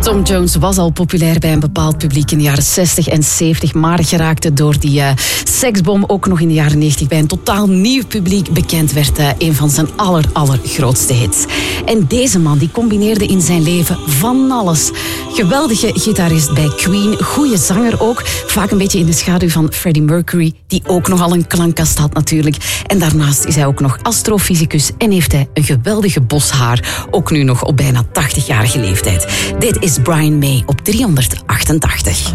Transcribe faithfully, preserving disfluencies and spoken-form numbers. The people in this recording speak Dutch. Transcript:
Tom Jones was al populair bij een bepaald publiek in de jaren zestig en zeventig, maar geraakte door die uh, seksbom ook nog in de jaren negentig bij een totaal nieuw publiek bekend werd. Uh, een van zijn aller, allergrootste hits. En deze man die combineerde in zijn leven van alles. Geweldige gitarist bij Queen, goede zanger ook, vaak een beetje in de schaduw van Freddie Mercury, die ook nogal een klankkast had natuurlijk. En daarnaast is hij ook nog astrofysicus en heeft hij een geweldige bos haar, ook nu nog op bijna tachtigjarige leeftijd. Dit is Brian May op driehonderdachtentachtig.